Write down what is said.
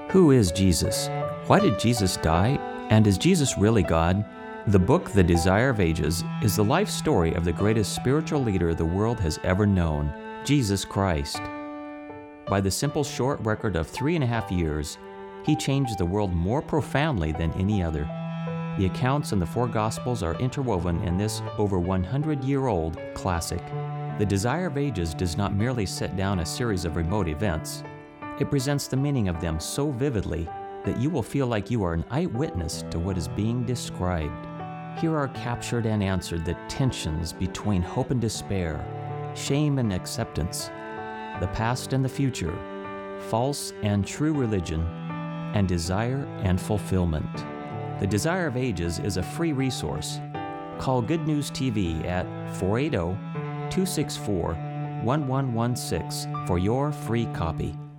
Who is Jesus? Why did Jesus die? And is Jesus really God? The book, The Desire of Ages, is the life story of the greatest spiritual leader the world has ever known, Jesus Christ. By the simple short record of 3.5 years, he changed the world more profoundly than any other. The accounts in the four Gospels are interwoven in this over 100-year-old classic. The Desire of Ages does not merely set down a series of remote events. It presents the meaning of them so vividly that you will feel like you are an eyewitness to what is being described. Here are captured and answered the tensions between hope and despair, shame and acceptance, the past and the future, false and true religion, and desire and fulfillment. The Desire of Ages is a free resource. Call Good News TV at 480-264-1116 for your free copy.